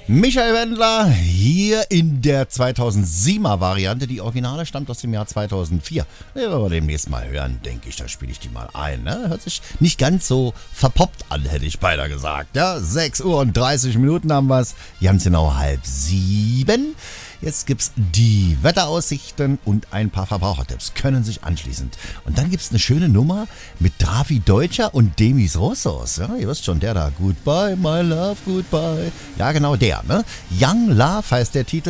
Michael Wendler hier in der 2007er Variante. Die Originale stammt aus dem Jahr 2004. Ja, wenn wir demnächst mal hören, denke ich, da spiele ich die mal ein. Ne? Hört sich nicht ganz so verpoppt an, hätte ich beinahe gesagt. Ja, 6 Uhr und 30 Minuten haben wir es. Ganz genau 6:30. Jetzt gibt's die Wetteraussichten und ein paar Verbrauchertipps. Können sich anschließend. Und dann gibt's eine schöne Nummer mit Dravi Deutscher und Demis Rossos. Ja, ihr wisst schon, der da. Goodbye, my love, goodbye. Ja, genau der. Ne? Young Love heißt der Titel.